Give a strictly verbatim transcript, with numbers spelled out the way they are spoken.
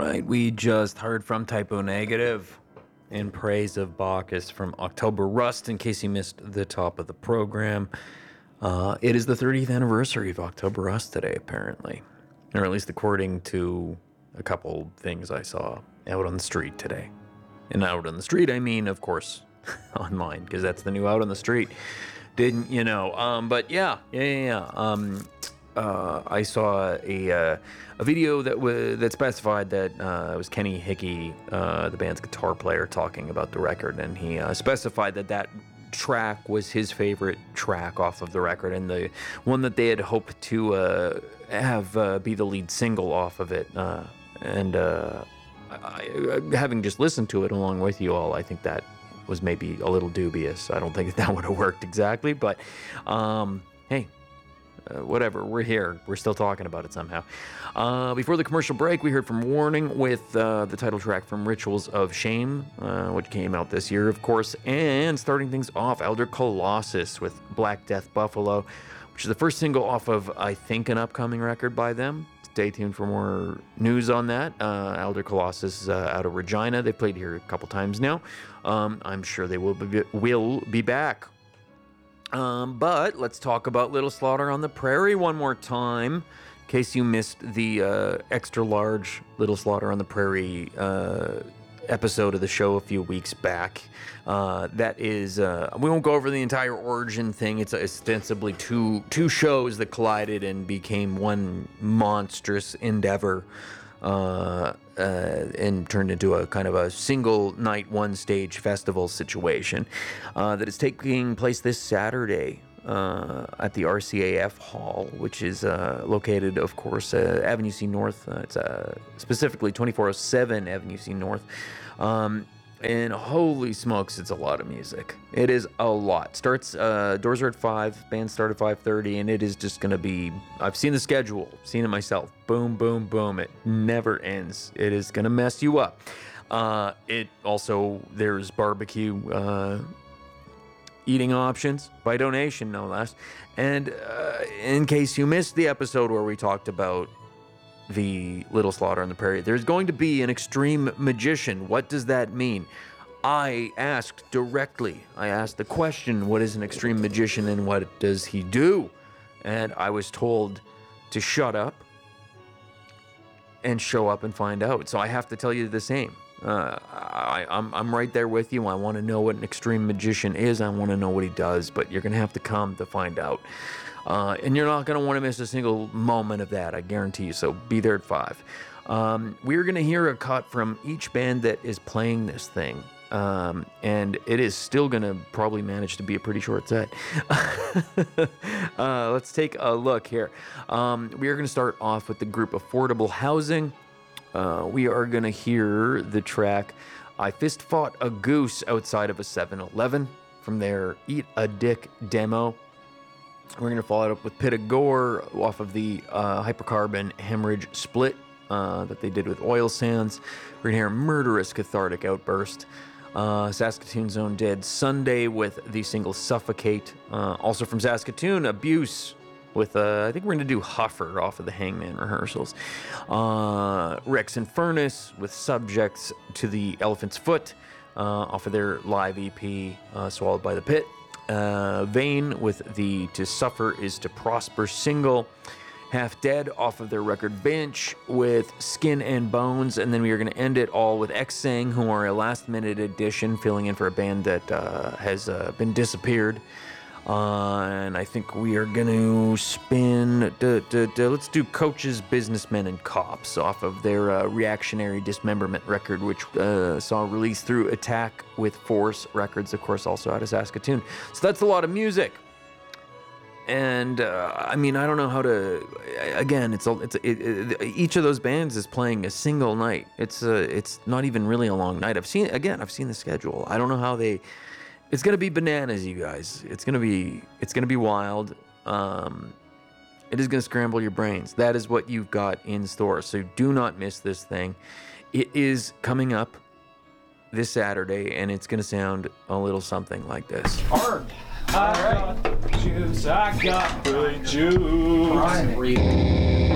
right, we just heard from Typo Negative in praise of Bacchus from October Rust, in case you missed the top of the program. Uh, it is the thirtieth anniversary of October Rust today, apparently. Or at least according to a couple things I saw out on the street today. And out on the street, I mean, of course, online, because that's the new out on the street. Didn't you know? Um, but yeah, yeah, yeah, yeah. Um, uh, I saw a uh, a video that was that specified that uh, it was Kenny Hickey, uh, the band's guitar player, talking about the record, and he uh, specified that that track was his favorite track off of the record, and the one that they had hoped to uh, have uh, be the lead single off of it. Uh, and uh, I, I, having just listened to it along with you all, I think that was maybe a little dubious. I don't think that, that would have worked exactly, but um, hey. Uh, whatever, we're here. We're still talking about it somehow. Uh, before the commercial break, we heard from Warning with uh, the title track from Rituals of Shame, uh, which came out this year, of course. And starting things off, Elder Colossus with Black Death Buffalo, which is the first single off of, I think, an upcoming record by them. Stay tuned for more news on that. Uh, Elder Colossus uh, out of Regina. They've played here a couple times now. Um, I'm sure they will be, will be back. Um, but let's talk about Little Slaughter on the Prairie one more time, in case you missed the uh, extra large Little Slaughter on the Prairie uh, episode of the show a few weeks back. Uh, that is, uh, we won't go over the entire origin thing. It's ostensibly two two shows that collided and became one monstrous endeavor. Uh, uh, and turned into a kind of a single night, one stage festival situation uh, that is taking place this Saturday uh, at the R C A F Hall, which is uh, located, of course, uh, Avenue C North. Uh, it's uh, specifically twenty-four oh seven Avenue C North. Um, And holy smokes, it's a lot of music. It is a lot. Starts, uh, doors are at five, bands start at five thirty, and it is just going to be, I've seen the schedule, seen it myself. Boom, boom, boom. It never ends. It is going to mess you up. Uh, it also, there's barbecue uh, eating options, by donation, no less. And uh, in case you missed the episode where we talked about the Little Slaughter on the Prairie, there's going to be an extreme magician. What does that mean? I asked directly. I asked the question, what is an extreme magician and what does he do? And I was told to shut up and show up and find out. So I have to tell you the same. Uh, I, I'm, I'm right there with you. I want to know what an extreme magician is. I want to know what he does, but you're going to have to come to find out. Uh, and you're not going to want to miss a single moment of that, I guarantee you. So be there at five. Um, we're going to hear a cut from each band that is playing this thing. Um, and it is still going to probably manage to be a pretty short set. uh, let's take a look here. Um, we are going to start off with the group Affordable Housing. Uh, we are going to hear the track I Fist Fought a Goose Outside of a seven eleven from their Eat a Dick demo. We're going to follow it up with Pit of Gore off of the uh, Hypercarbon Hemorrhage split uh, that they did with Oil Sands. We're going to hear Murderous Cathartic Outburst. Uh, Saskatoon's Own Dead Sunday with the single Suffocate. Uh, also from Saskatoon, Abuse with, uh, I think we're going to do Huffer off of the Hangman Rehearsals. Uh, Rex and Furnace with Subjects to the Elephant's Foot uh, off of their live E P, uh, Swallowed by the Pit. Uh, Vane with the To Suffer is to Prosper single. Half Dead off of their record Bench with Skin and Bones. And then we are going to end it all with X-Sang, who are a last minute addition, filling in for a band that uh, has uh, been disappeared. Uh, and I think we are going to spin, duh, duh, duh, let's do Coaches, Businessmen, and Cops off of their uh, Reactionary Dismemberment record, which uh, saw release through Attack with Force Records, of course, also out of Saskatoon. So that's a lot of music. And, uh, I mean, I don't know how to, again, it's, it's it, it, each of those bands is playing a single night. It's, uh, it's not even really a long night. I've seen, again, I've seen the schedule. I don't know how they... It's gonna be bananas, you guys. It's gonna be it's gonna be wild. Um, it is gonna scramble your brains. That is what you've got in store. So do not miss this thing. It is coming up this Saturday, and it's gonna sound a little something like this. Arg. I got juice. I got the juice.